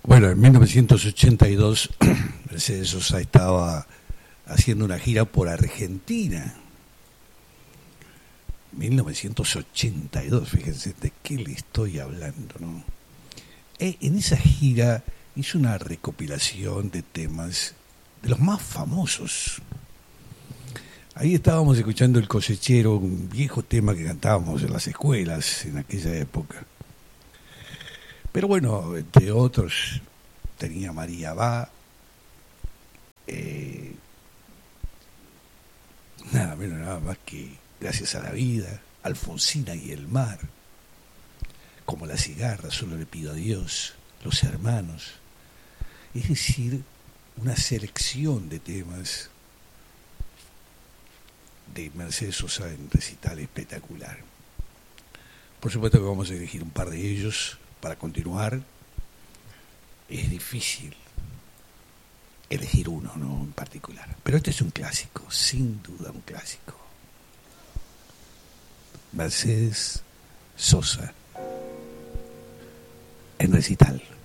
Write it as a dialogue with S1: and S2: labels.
S1: Bueno, en 1982 Mercedes Sosa estaba haciendo una gira por Argentina. 1982, fíjense de qué le estoy hablando, ¿no? En esa gira hizo una recopilación de temas de los más famosos. Ahí estábamos escuchando El Cosechero, un viejo tema que cantábamos en las escuelas en aquella época. Pero bueno, entre otros, tenía María Va, nada menos nada más que Gracias a la Vida, Alfonsina y el Mar, Como la cigarra, Solo le pido a Dios, Los Hermanos. Es decir, una selección de temas de Mercedes Sosa en recital espectacular. Por supuesto que vamos a elegir un par de ellos para continuar. Es difícil elegir uno, ¿no?, en particular. Pero este es un clásico, sin duda un clásico. Mercedes Sosa en recital.